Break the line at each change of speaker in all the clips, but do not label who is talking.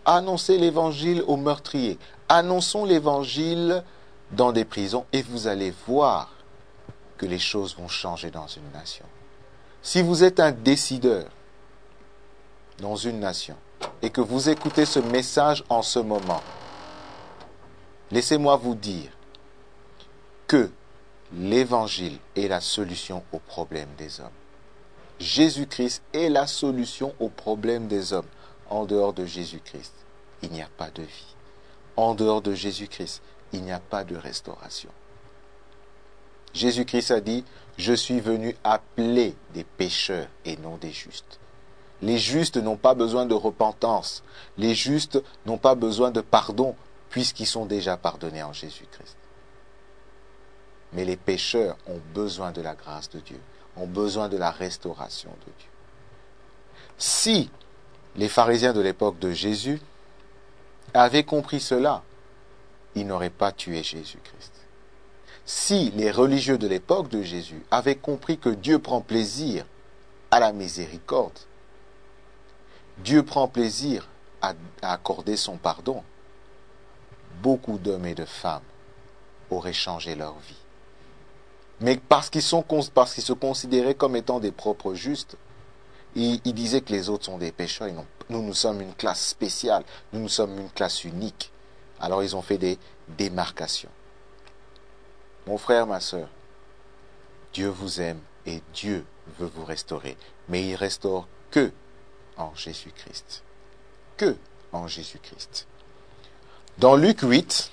Annoncez l'évangile aux meurtriers. Annonçons l'évangile dans des prisons et vous allez voir que les choses vont changer dans une nation. Si vous êtes un décideur dans une nation et que vous écoutez ce message en ce moment, laissez-moi vous dire que l'évangile est la solution aux problèmes des hommes. Jésus-Christ est la solution aux problèmes des hommes. En dehors de Jésus-Christ, il n'y a pas de vie. En dehors de Jésus-Christ, il n'y a pas de restauration. Jésus-Christ a dit, je suis venu appeler des pécheurs et non des justes. Les justes n'ont pas besoin de repentance. Les justes n'ont pas besoin de pardon, puisqu'ils sont déjà pardonnés en Jésus-Christ. Mais les pécheurs ont besoin de la grâce de Dieu, ont besoin de la restauration de Dieu. Si les pharisiens de l'époque de Jésus avaient compris cela, ils n'auraient pas tué Jésus-Christ. Si les religieux de l'époque de Jésus avaient compris que Dieu prend plaisir à la miséricorde, Dieu prend plaisir à accorder son pardon, beaucoup d'hommes et de femmes auraient changé leur vie. Mais parce qu'ils se considéraient comme étant des propres justes, ils disaient que les autres sont des pécheurs. Nous sommes une classe spéciale, nous sommes une classe unique. Alors ils ont fait des démarcations. Mon frère, ma sœur, Dieu vous aime et Dieu veut vous restaurer. Mais il restaure que en Jésus-Christ. Que en Jésus-Christ. Dans Luc 8,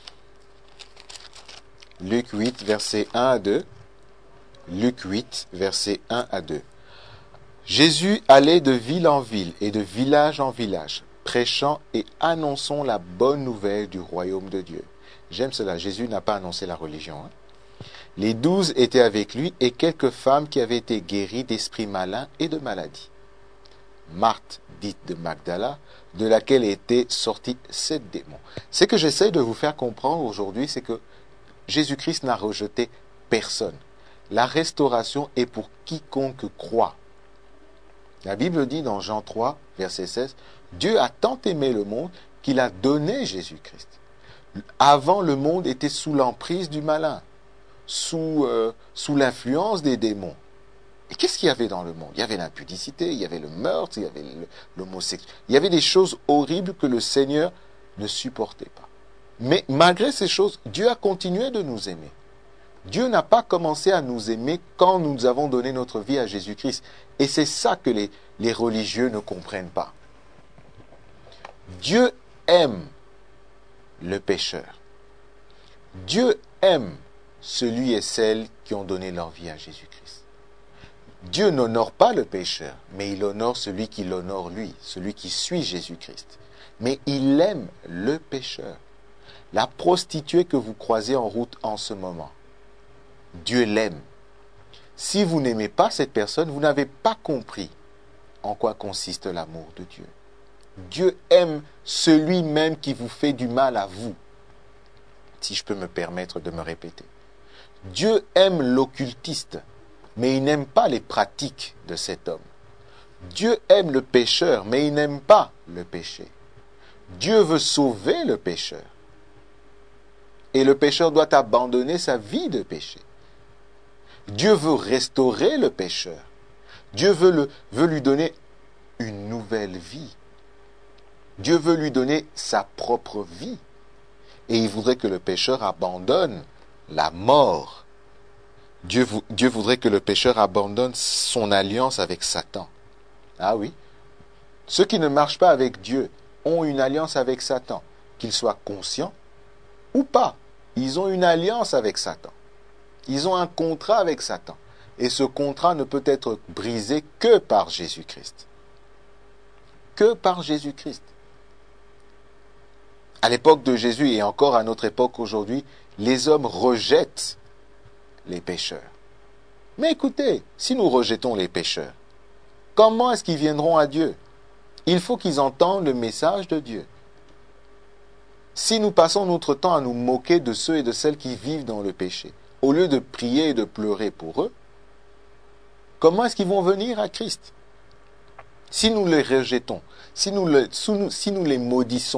versets 1 à 2, Luc 8, versets 1 à 2. Jésus allait de ville en ville et de village en village, prêchant et annonçant la bonne nouvelle du royaume de Dieu. J'aime cela, Jésus n'a pas annoncé la religion. Les 12 étaient avec lui et quelques femmes qui avaient été guéries d'esprits malins et de maladies. Marthe, dite de Magdala, de laquelle étaient sortis 7 démons. Ce que j'essaie de vous faire comprendre aujourd'hui, c'est que Jésus-Christ n'a rejeté personne. La restauration est pour quiconque croit. La Bible dit dans Jean 3, verset 16, « Dieu a tant aimé le monde qu'il a donné Jésus-Christ. » Avant, le monde était sous l'emprise du malin, sous l'influence des démons. Et qu'est-ce qu'il y avait dans le monde? Il y avait l'impudicité, il y avait le meurtre, il y avait l'homosexualité. Il y avait des choses horribles que le Seigneur ne supportait pas. Mais malgré ces choses, Dieu a continué de nous aimer. Dieu n'a pas commencé à nous aimer quand nous avons donné notre vie à Jésus-Christ. Et c'est ça que les religieux ne comprennent pas. Dieu aime le pécheur. Dieu aime celui et celle qui ont donné leur vie à Jésus-Christ. Dieu n'honore pas le pécheur, mais il honore celui qui l'honore lui, celui qui suit Jésus-Christ. Mais il aime le pécheur. La prostituée que vous croisez en route en ce moment, Dieu l'aime. Si vous n'aimez pas cette personne, vous n'avez pas compris en quoi consiste l'amour de Dieu. Dieu aime celui même qui vous fait du mal à vous, si je peux me permettre de me répéter. Dieu aime l'occultiste, mais il n'aime pas les pratiques de cet homme. Dieu aime le pécheur, mais il n'aime pas le péché. Dieu veut sauver le pécheur. Et le pécheur doit abandonner sa vie de péché. Dieu veut restaurer le pécheur. Dieu veut lui donner une nouvelle vie. Dieu veut lui donner sa propre vie. Et il voudrait que le pécheur abandonne la mort. Dieu voudrait que le pécheur abandonne son alliance avec Satan. Ah oui. Ceux qui ne marchent pas avec Dieu ont une alliance avec Satan. Qu'ils soient conscients ou pas. Ils ont une alliance avec Satan. Ils ont un contrat avec Satan. Et ce contrat ne peut être brisé que par Jésus-Christ. Que par Jésus-Christ. À l'époque de Jésus et encore à notre époque aujourd'hui, les hommes rejettent les pécheurs. Mais écoutez, si nous rejetons les pécheurs, comment est-ce qu'ils viendront à Dieu? Il faut qu'ils entendent le message de Dieu. Si nous passons notre temps à nous moquer de ceux et de celles qui vivent dans le péché, au lieu de prier et de pleurer pour eux, comment est-ce qu'ils vont venir à Christ? Si nous les rejetons, si nous les maudissons,